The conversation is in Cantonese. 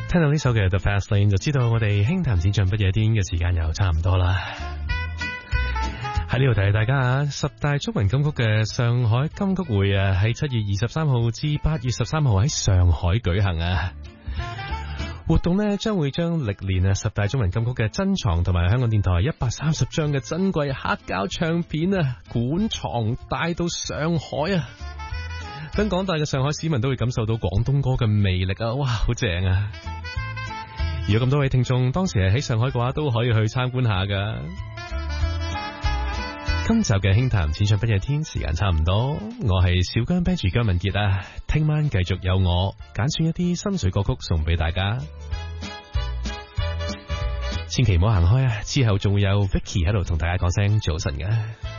聽到呢首嘅 The Fast Lane 就知道我哋輕談淺唱不夜天嘅時間又差唔多啦。喺呢度提大家啊，10大中文金曲嘅上海金曲會啊，喺7月23號至8月13號喺上海舉行啊。活動呢將會將歷年啊10大中文金曲嘅珍藏同埋香港電台130張嘅珍貴黑膠唱片啊館藏帶到上海啊，等廣大嘅上海市民都會感受到廣東歌嘅魅力啊！哇，好正啊！如果咁多位聽眾當時係喺上海嘅話，都可以去參觀下噶。今集嘅輕談淺唱不夜天時間差唔多，我係小姜 Benji 姜文傑啊，聽晚繼續有我揀選一啲心水歌曲送俾大家，千祈唔好行開啊！之後仲會有 Vicky 喺度同大家講聲早晨嘅。